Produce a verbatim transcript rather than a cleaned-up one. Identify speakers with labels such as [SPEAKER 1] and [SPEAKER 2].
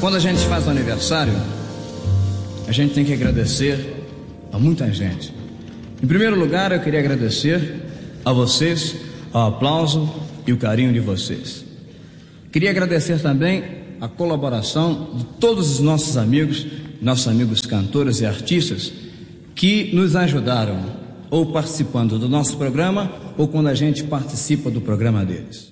[SPEAKER 1] Quando a gente faz um aniversário, a gente tem que agradecer a muita gente. Em primeiro lugar, eu queria agradecer a vocês, ao aplauso e o carinho de vocês. Queria agradecer também a colaboração de todos os nossos amigos, nossos amigos cantores e artistas, que nos ajudaram, ou participando do nosso programa, ou quando a gente participa do programa deles.